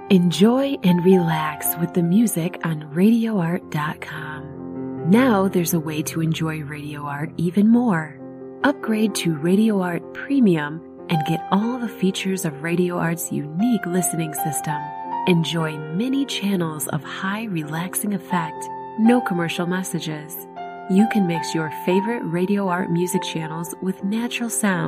Enjoy and relax with the music on RadioArt.com. Now there's a way to enjoy Radio Art even more. Upgrade to Radio Art Premium and get all the features of Radio Art's unique listening system. Enjoy many channels of high relaxing effect, no commercial messages. You can mix your favorite Radio Art music channels with natural sound